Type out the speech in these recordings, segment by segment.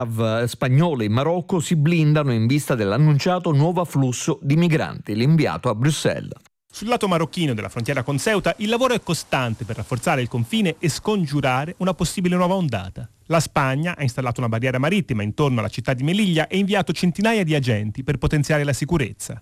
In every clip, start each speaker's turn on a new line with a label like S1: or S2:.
S1: spagnole in Marocco si blindano in vista dell'annunciato nuovo afflusso di migranti, l'inviato a Bruxelles.
S2: Sul lato marocchino della frontiera con Ceuta il lavoro è costante per rafforzare il confine e scongiurare una possibile nuova ondata. La Spagna ha installato una barriera marittima intorno alla città di Melilla e inviato centinaia di agenti per potenziare la sicurezza.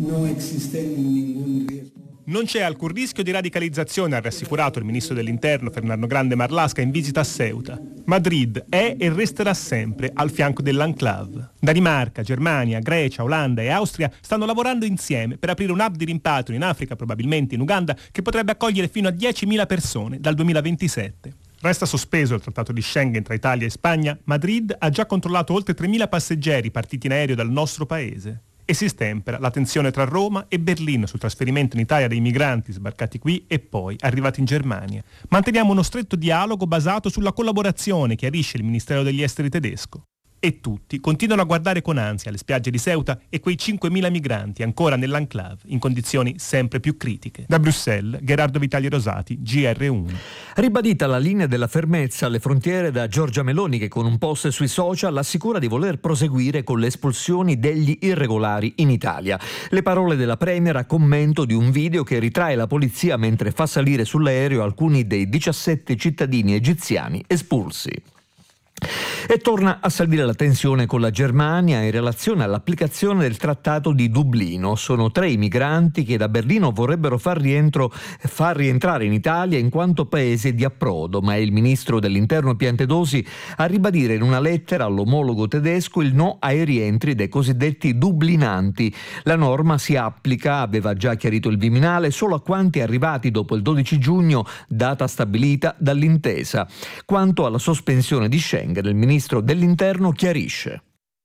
S2: Non c'è alcun rischio di radicalizzazione, ha rassicurato il ministro dell'Interno Fernando Grande Marlaska in visita a Ceuta. Madrid è e resterà sempre al fianco dell'enclave. Danimarca, Germania, Grecia, Olanda e Austria stanno lavorando insieme per aprire un hub di rimpatrio in Africa, probabilmente in Uganda, che potrebbe accogliere fino a 10.000 persone dal 2027. Resta sospeso il trattato di Schengen tra Italia e Spagna. Madrid ha già controllato oltre 3.000 passeggeri partiti in aereo dal nostro paese. E si stempera la tensione tra Roma e Berlino sul trasferimento in Italia dei migranti sbarcati qui e poi arrivati in Germania. Manteniamo uno stretto dialogo basato sulla collaborazione, chiarisce il Ministero degli Esteri tedesco. E tutti continuano a guardare con ansia le spiagge di Ceuta e quei 5.000 migranti ancora nell'enclave in condizioni sempre più critiche. Da Bruxelles, Gerardo Vitali Rosati, GR1.
S1: Ribadita la linea della fermezza alle frontiere da Giorgia Meloni, che con un post sui social assicura di voler proseguire con le espulsioni degli irregolari in Italia. Le parole della Premier a commento di un video che ritrae la polizia mentre fa salire sull'aereo alcuni dei 17 cittadini egiziani espulsi. E torna a salire la tensione con la Germania in relazione all'applicazione del Trattato di Dublino. Sono 3 i migranti che da Berlino vorrebbero far rientrare in Italia in quanto paese di approdo, ma è il ministro dell'Interno Piantedosi a ribadire in una lettera all'omologo tedesco il no ai rientri dei cosiddetti dublinanti. La norma si applica, aveva già chiarito il Viminale, solo a quanti arrivati dopo il 12 giugno, data stabilita dall'intesa. Quanto alla sospensione di Schengen, il ministro dell'Interno chiarisce.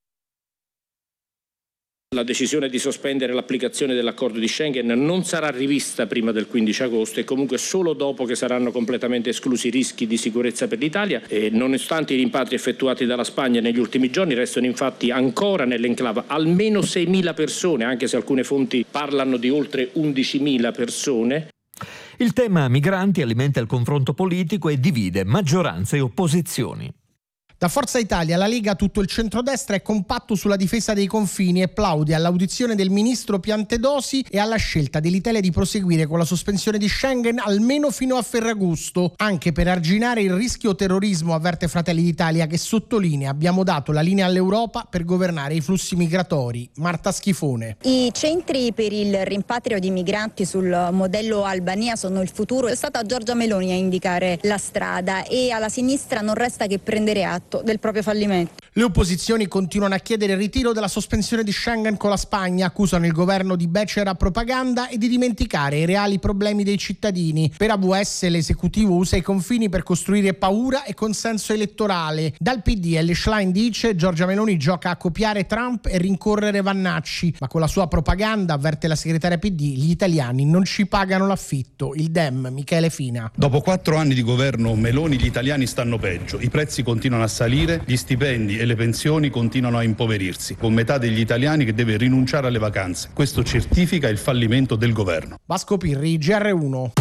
S3: La decisione di sospendere l'applicazione dell'accordo di Schengen non sarà rivista prima del 15 agosto e comunque solo dopo che saranno completamente esclusi i rischi di sicurezza per l'Italia. E nonostante i rimpatri effettuati dalla Spagna negli ultimi giorni, restano infatti ancora nell'enclave almeno 6.000 persone, anche se alcune fonti parlano di oltre 11.000 persone.
S1: Il tema migranti alimenta il confronto politico e divide maggioranza e opposizioni.
S4: Da Forza Italia alla Lega tutto il centrodestra è compatto sulla difesa dei confini e plaude all'audizione del ministro Piantedosi e alla scelta dell'Italia di proseguire con la sospensione di Schengen almeno fino a Ferragosto, anche per arginare il rischio terrorismo, avverte Fratelli d'Italia, che sottolinea: abbiamo dato la linea all'Europa per governare i flussi migratori. Marta Schifone.
S5: I centri per il rimpatrio di migranti sul modello Albania sono il futuro. È stata Giorgia Meloni a indicare la strada e alla sinistra non resta che prendere atto del proprio fallimento.
S4: Le opposizioni continuano a chiedere il ritiro della sospensione di Schengen con la Spagna, accusano il governo di becera propaganda e di dimenticare i reali problemi dei cittadini. Per AVS l'esecutivo usa i confini per costruire paura e consenso elettorale. Dal PD Elly Schlein dice: Giorgia Meloni gioca a copiare Trump e rincorrere Vannacci, ma con la sua propaganda, avverte la segretaria PD, gli italiani non ci pagano l'affitto. Il Dem Michele Fina.
S6: Dopo 4 anni di governo Meloni gli italiani stanno peggio, i prezzi continuano a salire, gli stipendi e le pensioni continuano a impoverirsi, con metà degli italiani che deve rinunciare alle vacanze. Questo certifica il fallimento del governo.
S4: Vasco Pirri, GR1.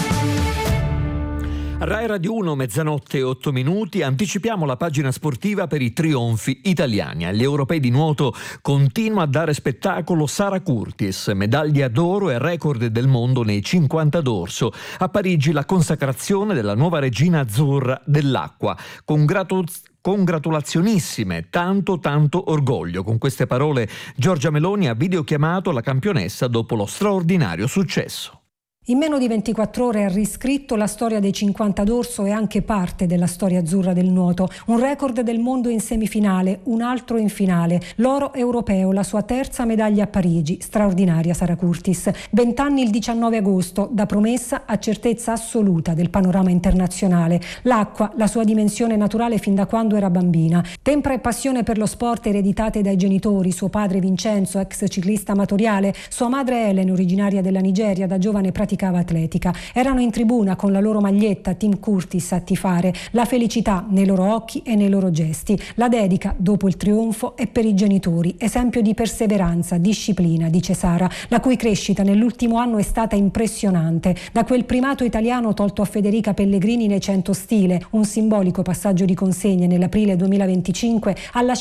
S1: Rai Radio 1, 00:08, anticipiamo la pagina sportiva per i trionfi italiani. Agli europei di nuoto continua a dare spettacolo Sara Curtis, medaglia d'oro e record del mondo nei 50 dorso. A Parigi la consacrazione della nuova regina azzurra dell'acqua. Congratulazionissime, tanto orgoglio. Con queste parole Giorgia Meloni ha videochiamato la campionessa dopo lo straordinario successo.
S7: In meno di 24 ore ha riscritto la storia dei 50 dorso e anche parte della storia azzurra del nuoto. Un record del mondo in semifinale, un altro in finale. L'oro europeo, la sua terza medaglia a Parigi. Straordinaria Sara Curtis. 20 anni il 19 agosto, da promessa a certezza assoluta del panorama internazionale. L'acqua, la sua dimensione naturale fin da quando era bambina. Tempra e passione per lo sport ereditate dai genitori. Suo padre Vincenzo, ex ciclista amatoriale. Sua madre Helen, originaria della Nigeria, da giovane praticante praticava atletica. Erano in tribuna con la loro maglietta Team Curtis a tifare, la felicità nei loro occhi e nei loro gesti. La dedica dopo il trionfo è per i genitori, esempio di perseveranza, disciplina, dice Sara, la cui crescita nell'ultimo anno è stata impressionante. Da quel primato italiano tolto a Federica Pellegrini nei 100 stile, un simbolico passaggio di consegne nell'aprile 2025, alla